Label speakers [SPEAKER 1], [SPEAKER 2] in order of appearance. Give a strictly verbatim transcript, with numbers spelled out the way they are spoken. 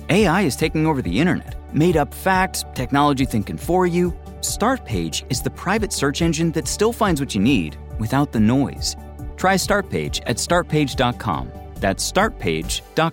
[SPEAKER 1] A I is taking over the internet. Made up facts, technology thinking for you. Startpage is the private search engine that still finds what you need without the noise. Try Startpage at start page dot com. That's start page dot